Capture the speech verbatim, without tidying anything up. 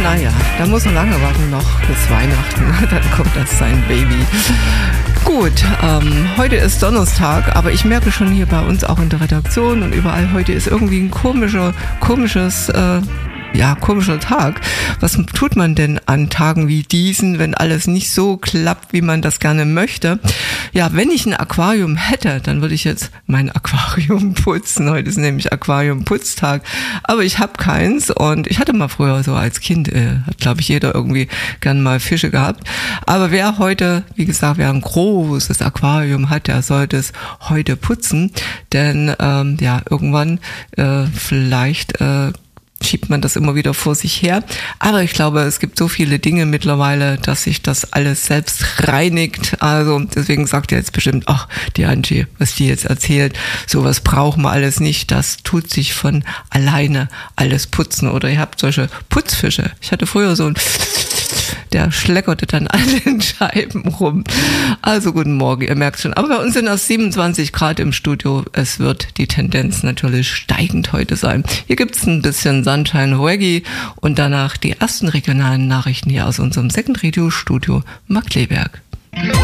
Naja, da muss man lange warten noch bis Weihnachten. Dann kommt das sein Baby. Gut, ähm, heute ist Donnerstag, aber ich merke schon hier bei uns auch in der Redaktion und überall, heute ist irgendwie ein komischer, komisches, äh, ja, komischer Tag. Was tut man denn an Tagen wie diesen, wenn alles nicht so klappt, wie man das gerne möchte? Ja, wenn ich ein Aquarium hätte, dann würde ich jetzt mein Aquarium putzen. Heute ist nämlich Aquariumputztag, aber ich habe keins und ich hatte mal früher so als Kind, äh, hat glaube ich jeder irgendwie gern mal Fische gehabt. Aber wer heute, wie gesagt, wer ein großes Aquarium hat, der sollte es heute putzen, denn ähm, ja, irgendwann äh, vielleicht äh, schiebt man das immer wieder vor sich her. Aber ich glaube, es gibt so viele Dinge mittlerweile, dass sich das alles selbst reinigt. Also deswegen sagt ihr jetzt bestimmt, ach, die Angie, was die jetzt erzählt, sowas brauchen wir alles nicht. Das tut sich von alleine alles putzen. Oder ihr habt solche Putzfische. Ich hatte früher so ein der schleckerte dann an den Scheiben rum. Also guten Morgen, ihr merkt schon. Aber bei uns sind das siebenundzwanzig Grad im Studio. Es wird die Tendenz natürlich steigend heute sein. Hier gibt's ein bisschen Sunshine Reggae und danach die ersten regionalen Nachrichten hier aus unserem Second Radio Studio Markkleeberg.